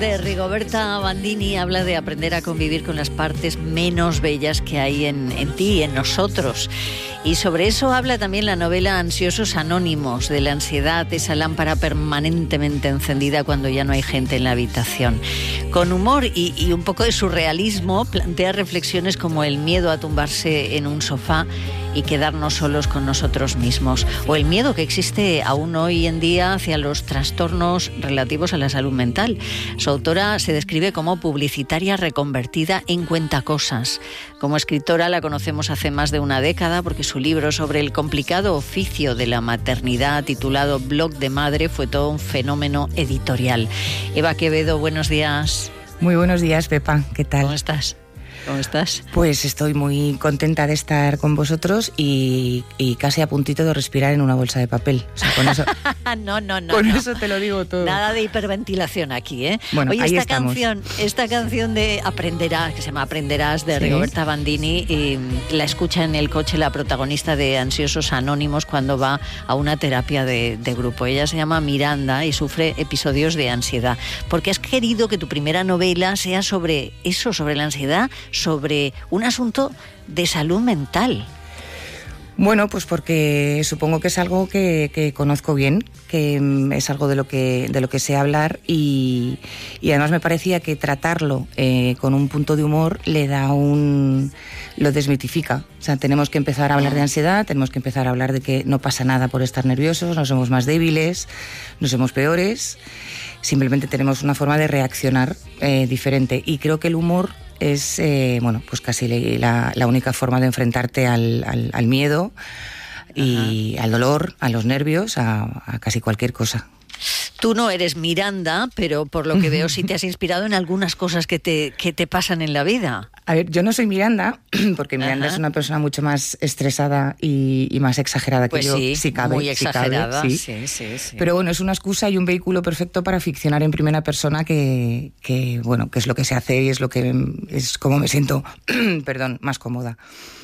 De Rigoberta Bandini habla de aprender a convivir con las partes menos bellas que hay en ti, en nosotros. Y sobre eso habla también la novela Ansiosos Anónimos, de la ansiedad, esa lámpara permanentemente encendida cuando ya no hay gente en la habitación. Con humor y un poco de surrealismo, plantea reflexiones como el miedo a tumbarse en un sofá y quedarnos solos con nosotros mismos, o el miedo que existe aún hoy en día hacia los trastornos relativos a la salud mental. Su autora se describe como publicitaria reconvertida en cuentacosas. Como escritora la conocemos hace más de una década porque su libro sobre el complicado oficio de la maternidad, titulado Blog de Madre, fue todo un fenómeno editorial. Eva Quevedo, buenos días. Muy buenos días, Pepa. ¿Qué tal? ¿Cómo estás? ¿Cómo estás? Pues estoy muy contenta de estar con vosotros y casi a puntito de respirar en una bolsa de papel. O sea, con eso, no. Eso te lo digo todo. Nada de hiperventilación aquí, ¿eh? Bueno, oye, ahí esta canción de Aprenderás, que se llama Aprenderás, de Rigoberta Bandini, y la escucha en el coche la protagonista de Ansiosos Anónimos cuando va a una terapia de grupo. Ella se llama Miranda y sufre episodios de ansiedad. ¿Por qué has querido que tu primera novela sea sobre eso, sobre la ansiedad, sobre un asunto de salud mental? Bueno, pues porque supongo que es algo que conozco bien, que es algo de lo que sé hablar y además me parecía que tratarlo con un punto de humor lo desmitifica. O sea, tenemos que empezar a hablar de ansiedad, tenemos que empezar a hablar de que no pasa nada por estar nerviosos, no somos más débiles, no somos peores, simplemente tenemos una forma de reaccionar diferente, y creo que el humor es pues casi la única forma de enfrentarte al miedo y al dolor, a los nervios, a casi cualquier cosa. Tú no eres Miranda, pero por lo que veo sí te has inspirado en algunas cosas que te pasan en la vida. A ver, yo no soy Miranda, porque Miranda es una persona mucho más estresada y más exagerada que yo, si cabe. Muy exagerada, sí. Sí. Pero bueno, es una excusa y un vehículo perfecto para ficcionar en primera persona que es lo que se hace y es como me siento, más cómoda.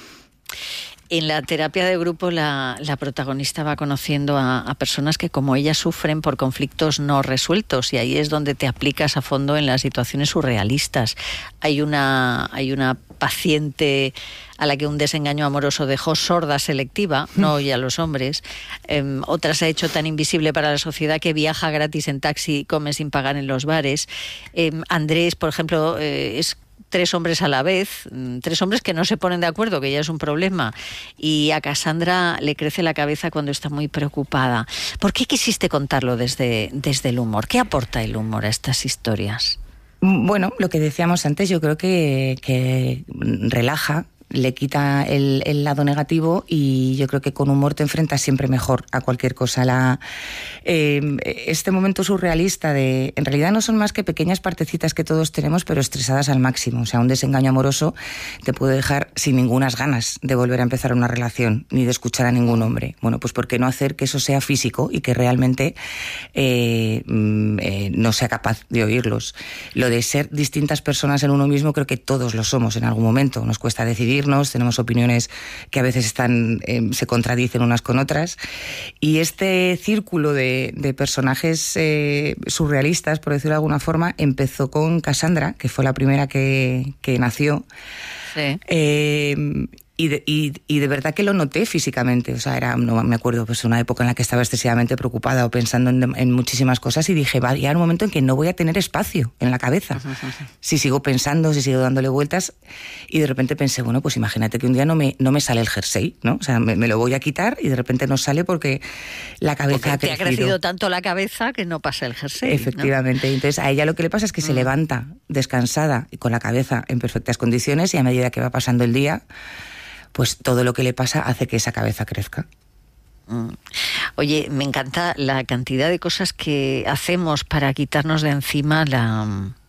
En la terapia de grupo la protagonista va conociendo a personas que como ella sufren por conflictos no resueltos, y ahí es donde te aplicas a fondo en las situaciones surrealistas. Hay una paciente a la que un desengaño amoroso dejó sorda selectiva, no oye a los hombres. Otra se ha hecho tan invisible para la sociedad que viaja gratis en taxi y come sin pagar en los bares. Andrés, por ejemplo, es 3 hombres a la vez, 3 hombres que no se ponen de acuerdo, que ya es un problema. Y a Cassandra le crece la cabeza cuando está muy preocupada. ¿Por qué quisiste contarlo desde el humor? ¿Qué aporta el humor a estas historias? Bueno, lo que decíamos antes, yo creo que relaja, le quita el lado negativo, y yo creo que con humor te enfrentas siempre mejor a cualquier cosa. Este momento surrealista en realidad no son más que pequeñas partecitas que todos tenemos, pero estresadas al máximo. O sea, un desengaño amoroso te puede dejar sin ningunas ganas de volver a empezar una relación, ni de escuchar a ningún hombre. Bueno, pues ¿por qué no hacer que eso sea físico y que realmente no sea capaz de oírlos? Lo de ser distintas personas en uno mismo, creo que todos lo somos en algún momento. Nos cuesta decidir, tenemos opiniones que a veces se contradicen unas con otras, y este círculo de personajes surrealistas, por decirlo de alguna forma, empezó con Cassandra, que fue la primera que nació. Sí. Y de verdad que lo noté físicamente. O sea, no me acuerdo, pues una época en la que estaba excesivamente preocupada o pensando en muchísimas cosas, y dije, va a llegar un momento en que no voy a tener espacio en la cabeza. Si sigo pensando, si sigo dándole vueltas. Y de repente pensé, bueno, pues imagínate que un día no me sale el jersey, ¿no? O sea, me lo voy a quitar y de repente no sale porque la cabeza ha crecido. Te ha crecido tanto la cabeza que no pasa el jersey. Efectivamente. ¿No? Entonces a ella lo que le pasa es que se levanta descansada y con la cabeza en perfectas condiciones, y a medida que va pasando el día, pues todo lo que le pasa hace que esa cabeza crezca. Oye, me encanta la cantidad de cosas que hacemos para quitarnos de encima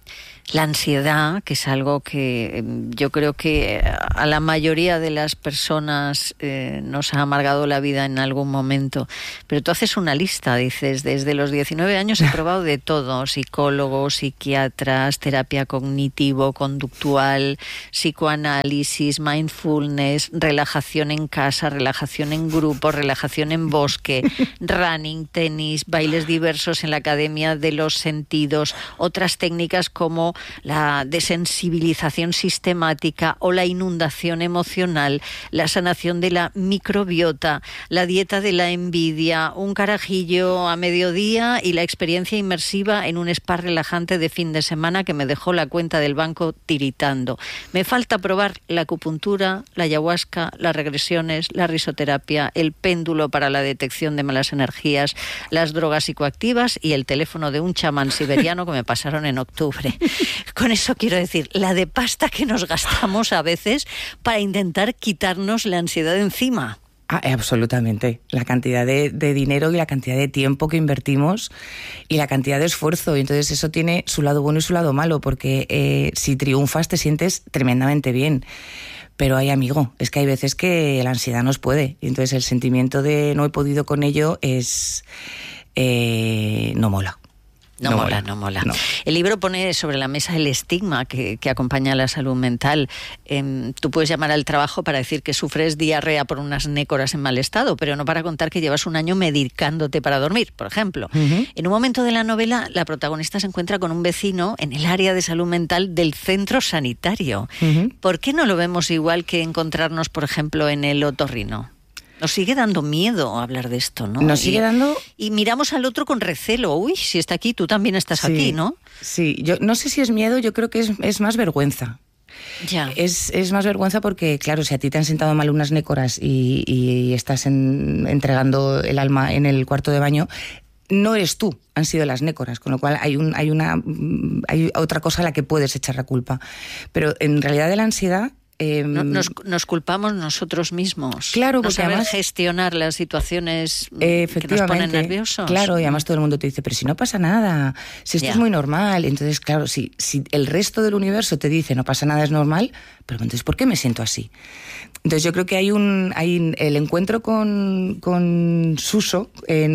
La ansiedad, que es algo que yo creo que a la mayoría de las personas nos ha amargado la vida en algún momento. Pero tú haces una lista, dices, desde los 19 años he probado de todo: psicólogos, psiquiatras, terapia cognitivo-conductual, psicoanálisis, mindfulness, relajación en casa, relajación en grupo, relajación en bosque, running, tenis, bailes diversos en la Academia de los Sentidos, otras técnicas como la desensibilización sistemática o la inundación emocional, la sanación de la microbiota, la dieta de la envidia, un carajillo a mediodía y la experiencia inmersiva en un spa relajante de fin de semana que me dejó la cuenta del banco tiritando. Me falta probar la acupuntura, la ayahuasca, las regresiones, la risoterapia, el péndulo para la detección de malas energías, las drogas psicoactivas y el teléfono de un chamán siberiano que me pasaron en octubre. Con eso quiero decir, la de pasta que nos gastamos a veces para intentar quitarnos la ansiedad de encima. Absolutamente. La cantidad de dinero y la cantidad de tiempo que invertimos y la cantidad de esfuerzo. Y entonces eso tiene su lado bueno y su lado malo, porque si triunfas te sientes tremendamente bien. Pero amigo, es que hay veces que la ansiedad nos puede. Y entonces el sentimiento de no he podido con ello no mola. No mola. No. El libro pone sobre la mesa el estigma que acompaña a la salud mental. Tú puedes llamar al trabajo para decir que sufres diarrea por unas nécoras en mal estado, pero no para contar que llevas un año medicándote para dormir, por ejemplo. Uh-huh. En un momento de la novela, la protagonista se encuentra con un vecino en el área de salud mental del centro sanitario. Uh-huh. ¿Por qué no lo vemos igual que encontrarnos, por ejemplo, en el otorrino? Nos sigue dando miedo hablar de esto, ¿no? Nos sigue dando... Y miramos al otro con recelo. Uy, si está aquí, tú también estás aquí, ¿no? Sí, yo no sé si es miedo, yo creo que es más vergüenza. Ya. Es más vergüenza porque, claro, si a ti te han sentado mal unas nécoras y estás entregando el alma en el cuarto de baño, no eres tú, han sido las nécoras, con lo cual hay otra cosa a la que puedes echar la culpa. Pero en realidad de la ansiedad... Nos culpamos nosotros mismos. Claro, no porque saber además gestionar las situaciones que nos ponen nerviosos. Claro, y además todo el mundo te dice, pero si no pasa nada, si esto es muy normal. Entonces, claro, si el resto del universo te dice no pasa nada, es normal, pero entonces ¿por qué me siento así? Entonces yo creo que hay el encuentro con Suso,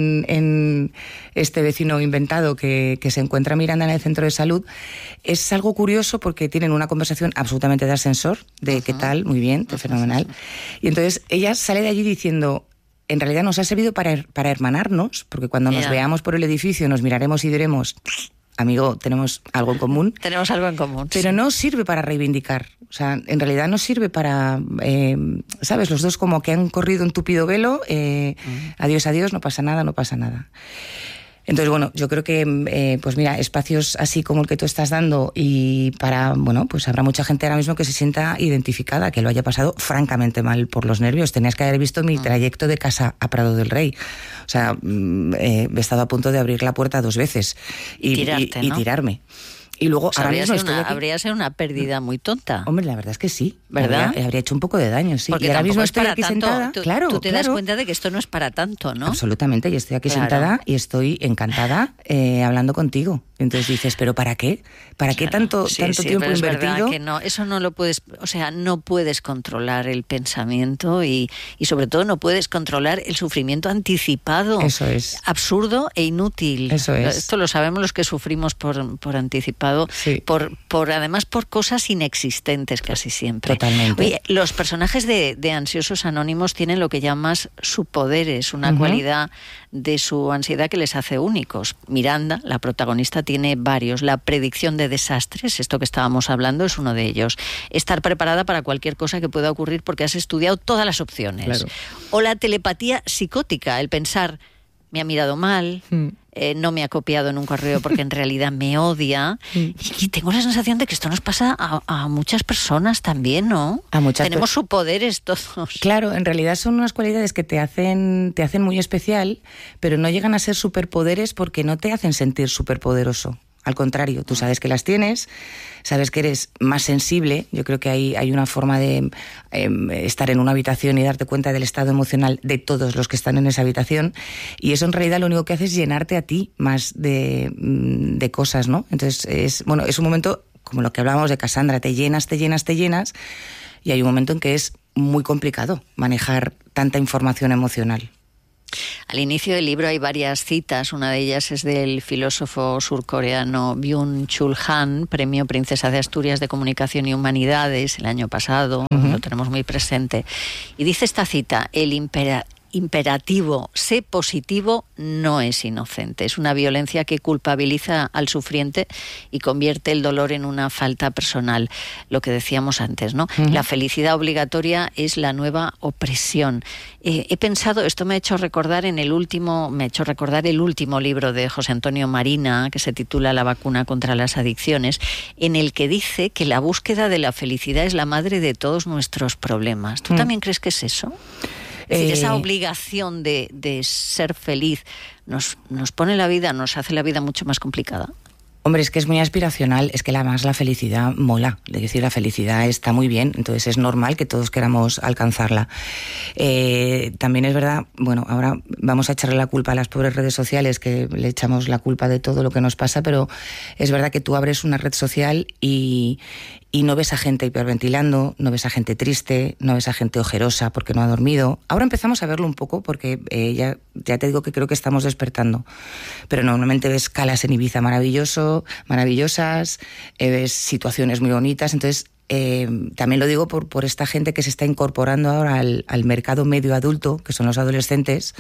en este vecino inventado que se encuentra Miranda en el centro de salud, es algo curioso porque tienen una conversación absolutamente de ascensor, de ¿qué tal? Muy bien, fenomenal. Y entonces ella sale de allí diciendo, en realidad nos ha servido para hermanarnos, porque cuando nos veamos por el edificio nos miraremos y diremos... Amigo, tenemos algo en común. Tenemos algo en común. Pero no sirve para reivindicar. O sea, en realidad no sirve para... ¿sabes? Los dos como que han corrido un tupido velo. Adiós, no pasa nada. Entonces, bueno, yo creo que, pues mira, espacios así como el que tú estás dando y pues habrá mucha gente ahora mismo que se sienta identificada, que lo haya pasado francamente mal por los nervios. Tenías que haber visto mi trayecto de casa a Prado del Rey. O sea, he estado a punto de abrir la puerta 2 veces y tirarme. Y luego pues habría sido una pérdida muy tonta. Hombre, la verdad es que sí. ¿Verdad? Habría hecho un poco de daño, sí. Porque y ahora mismo estoy aquí tanto, sentada. Tú te das cuenta de que esto no es para tanto, ¿no? Absolutamente, y estoy aquí sentada y estoy encantada hablando contigo. Entonces dices, ¿pero para qué? ¿Para qué tanto tiempo invertido? Es verdad que no, eso no lo puedes, o sea, no puedes controlar el pensamiento y sobre todo no puedes controlar el sufrimiento anticipado. Eso es. Absurdo e inútil. Eso es. Esto lo sabemos los que sufrimos por anticipado, sí. Además por cosas inexistentes casi siempre. Totalmente. Oye, los personajes de Ansiosos Anónimos tienen lo que llamas superpoderes, una cualidad de su ansiedad que les hace únicos. Miranda, la protagonista, tiene varios. La predicción de desastres, esto que estábamos hablando, es uno de ellos. Estar preparada para cualquier cosa que pueda ocurrir porque has estudiado todas las opciones. Claro. O la telepatía psicótica, el pensar, me ha mirado mal, no me ha copiado en un correo porque en realidad me odia. Y tengo la sensación de que esto nos pasa a muchas personas también, ¿no? Tenemos superpoderes todos. Claro, en realidad son unas cualidades que te hacen muy especial, pero no llegan a ser superpoderes porque no te hacen sentir superpoderoso. Al contrario, tú sabes que las tienes, sabes que eres más sensible. Yo creo que hay una forma de estar en una habitación y darte cuenta del estado emocional de todos los que están en esa habitación, y eso en realidad lo único que hace es llenarte a ti más de cosas, ¿no? Entonces es un momento como lo que hablábamos de Cassandra, te llenas, y hay un momento en que es muy complicado manejar tanta información emocional. Al inicio del libro hay varias citas, una de ellas es del filósofo surcoreano Byung-Chul Han, premio Princesa de Asturias de Comunicación y Humanidades el año pasado, lo tenemos muy presente, y dice esta cita: el imperativo sé positivo no es inocente, es una violencia que culpabiliza al sufriente y convierte el dolor en una falta personal, lo que decíamos antes, ¿no? La felicidad obligatoria es la nueva opresión. He pensado, esto me ha hecho recordar el último libro de José Antonio Marina, que se titula La vacuna contra las adicciones, en el que dice que la búsqueda de la felicidad es la madre de todos nuestros problemas. ¿Tú también crees que es eso? Es decir, esa obligación de ser feliz nos pone la vida, nos hace la vida mucho más complicada. Hombre, es que es muy aspiracional, es que además la felicidad mola, es decir, la felicidad está muy bien, entonces es normal que todos queramos alcanzarla. También es verdad, bueno, ahora vamos a echarle la culpa a las pobres redes sociales, que le echamos la culpa de todo lo que nos pasa, pero es verdad que tú abres una red social y no ves a gente hiperventilando, no ves a gente triste, no ves a gente ojerosa porque no ha dormido. Ahora empezamos a verlo un poco porque ya te digo que creo que estamos despertando. Pero normalmente ves calas en Ibiza maravillosas, ves situaciones muy bonitas. Entonces, también lo digo por esta gente que se está incorporando ahora al mercado medio adulto, que son los adolescentes.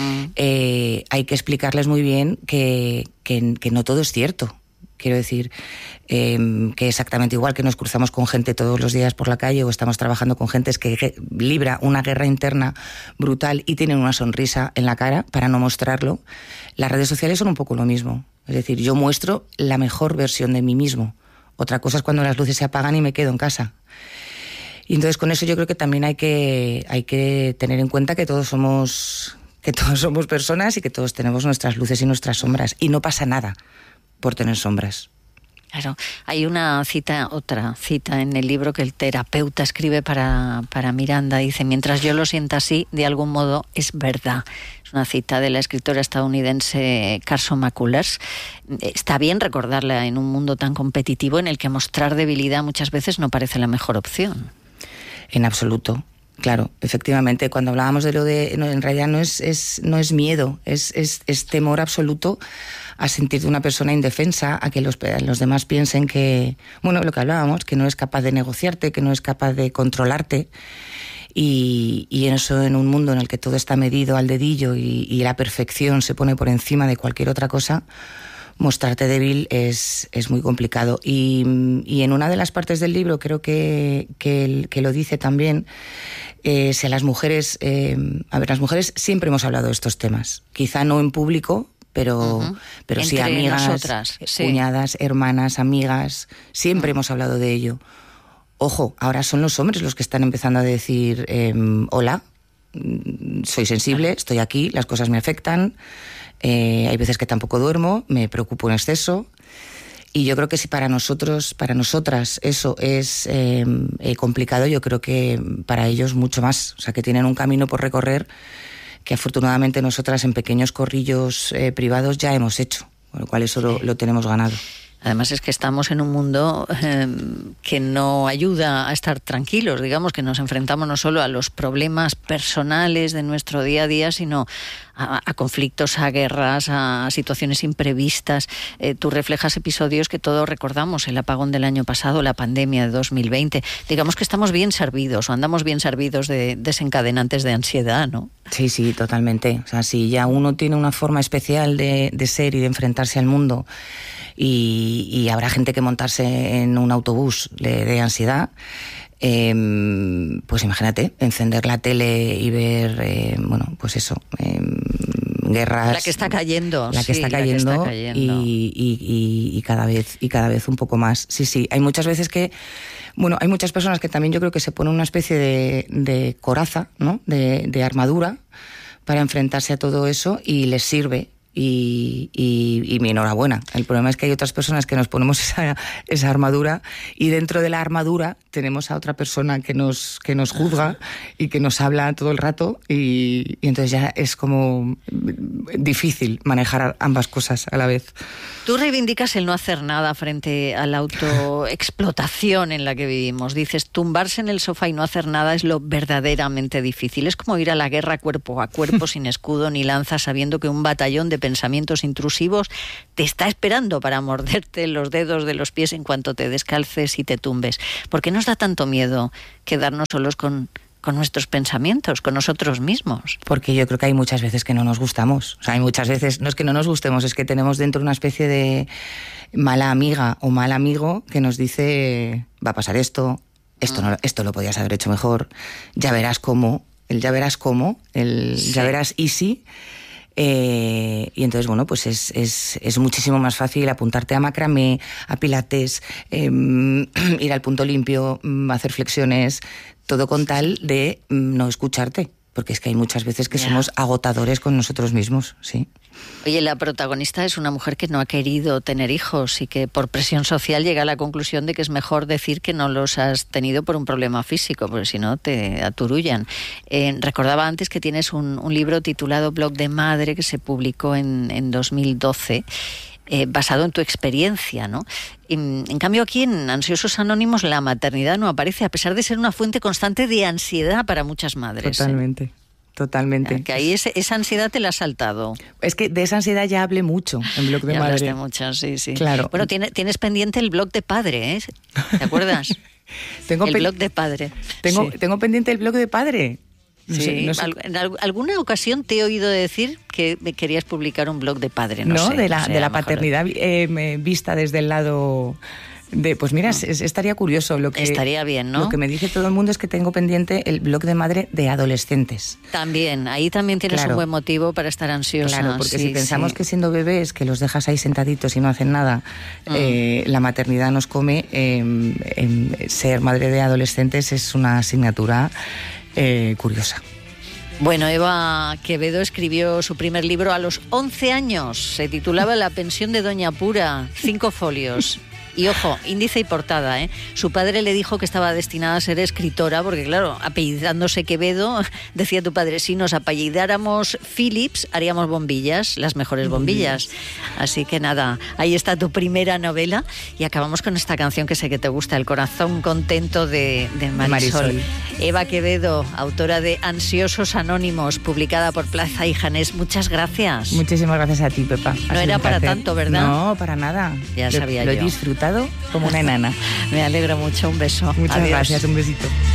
Hay que explicarles muy bien que no todo es cierto. Quiero decir, que exactamente igual que nos cruzamos con gente todos los días por la calle o estamos trabajando con gente que libra una guerra interna brutal y tienen una sonrisa en la cara para no mostrarlo, las redes sociales son un poco lo mismo. Es decir, yo muestro la mejor versión de mí mismo. Otra cosa es cuando las luces se apagan y me quedo en casa. Y entonces con eso yo creo que también hay que tener en cuenta que todos somos personas y que todos tenemos nuestras luces y nuestras sombras. Y no pasa nada por tener sombras. Claro, hay otra cita en el libro que el terapeuta escribe para Miranda. Dice: mientras yo lo sienta así, de algún modo es verdad. Es una cita de la escritora estadounidense Carson McCullers. Está bien recordarla en un mundo tan competitivo en el que mostrar debilidad muchas veces no parece la mejor opción. En absoluto. Claro, efectivamente, cuando hablábamos de en realidad no es miedo, es temor absoluto a sentirte una persona indefensa, a que los demás piensen que, bueno, lo que hablábamos, que no es capaz de negociarte, que no es capaz de controlarte, y eso en un mundo en el que todo está medido al dedillo y la perfección se pone por encima de cualquier otra cosa, mostrarte débil es muy complicado. Y en una de las partes del libro creo que lo dice también. Si a las mujeres, las mujeres siempre hemos hablado de estos temas, quizá no en público, pero sí amigas, nosotras, cuñadas, hermanas, amigas, siempre hemos hablado de ello. Ojo, ahora son los hombres los que están empezando a decir, hola, soy sensible, estoy aquí, las cosas me afectan, hay veces que tampoco duermo, me preocupo en exceso. Y yo creo que si para nosotras eso es complicado, yo creo que para ellos mucho más. O sea, que tienen un camino por recorrer que afortunadamente nosotras en pequeños corrillos privados ya hemos hecho, con lo cual eso lo tenemos ganado. Además es que estamos en un mundo que no ayuda a estar tranquilos, digamos, que nos enfrentamos no solo a los problemas personales de nuestro día a día, sino a conflictos, a guerras, a situaciones imprevistas. Tú reflejas episodios que todos recordamos, el apagón del año pasado, la pandemia de 2020. Digamos que estamos bien servidos o andamos bien servidos de desencadenantes de ansiedad, ¿no? Sí, totalmente. O sea, si ya uno tiene una forma especial de ser y de enfrentarse al mundo, y habrá gente que montarse en un autobús le dé ansiedad, pues imagínate, encender la tele y ver, guerras. La que está cayendo. Y cada vez un poco más. Sí, hay muchas veces hay muchas personas que también yo creo que se ponen una especie de coraza, ¿no? De armadura para enfrentarse a todo eso y les sirve. y mi enhorabuena. El problema es que hay otras personas que nos ponemos esa armadura y dentro de la armadura tenemos a otra persona que nos juzga y que nos habla todo el rato y entonces ya es como difícil manejar ambas cosas a la vez. Tú reivindicas el no hacer nada frente a la autoexplotación en la que vivimos. Dices, tumbarse en el sofá y no hacer nada es lo verdaderamente difícil. Es como ir a la guerra cuerpo a cuerpo sin escudo ni lanza, sabiendo que un batallón de pensamientos intrusivos te está esperando para morderte los dedos de los pies en cuanto te descalces y te tumbes. ¿Por qué nos da tanto miedo quedarnos solos con nuestros pensamientos, con nosotros mismos? Porque yo creo que hay muchas veces que no nos gustamos. O sea, hay muchas veces, no es que no nos gustemos, es que tenemos dentro una especie de mala amiga o mal amigo que nos dice, va a pasar esto lo podías haber hecho mejor, ya verás cómo, ya verás easy. Y entonces, bueno, pues es muchísimo más fácil apuntarte a macramé, a pilates, ir al punto limpio, hacer flexiones, todo con tal de no escucharte, porque es que hay muchas veces que somos agotadores con nosotros mismos, sí. Oye, la protagonista es una mujer que no ha querido tener hijos y que por presión social llega a la conclusión de que es mejor decir que no los has tenido por un problema físico, porque si no te aturullan. Recordaba antes que tienes un libro titulado Blog de Madre que se publicó en 2012, basado en tu experiencia, ¿no? En cambio aquí en Ansiosos Anónimos la maternidad no aparece, a pesar de ser una fuente constante de ansiedad para muchas madres. Totalmente. Que ahí esa ansiedad te la has saltado. Es que de esa ansiedad ya hablé mucho en Blog de Madre. Ya hablaste mucho, sí. Claro. Bueno, tienes pendiente el blog de padre, ¿eh? ¿Te acuerdas? Blog de padre. Tengo pendiente el blog de padre. No sé. En alguna ocasión te he oído decir que querías publicar un blog de padre. No sé, de la paternidad vista desde el lado... Pues mira, estaría curioso. Estaría bien, ¿no? Lo que me dice todo el mundo es que tengo pendiente el blog de madre de adolescentes. Ahí también tienes un buen motivo para estar ansiosa. Claro, porque si pensamos que siendo bebés, que los dejas ahí sentaditos y no hacen nada, la maternidad nos come, ser madre de adolescentes es una asignatura curiosa. Bueno, Eva Quevedo escribió su primer libro a los 11 años. Se titulaba La pensión de Doña Pura, 5 folios. Y ojo, índice y portada, ¿eh? Su padre le dijo que estaba destinada a ser escritora, porque claro, apellidándose Quevedo, decía tu padre, si nos apellidáramos Phillips, haríamos bombillas, las mejores bombillas. Así que nada, ahí está tu primera novela. Y acabamos con esta canción que sé que te gusta, El corazón contento de Marisol. Eva Quevedo, autora de Ansiosos Anónimos, publicada por Plaza y Janés. Muchas gracias. Muchísimas gracias a ti, Pepa. No era para tanto, ¿verdad? No, para nada. Ya sabía yo. Lo he disfrutado como una enana. Me alegro mucho, un beso. Muchas gracias, un besito.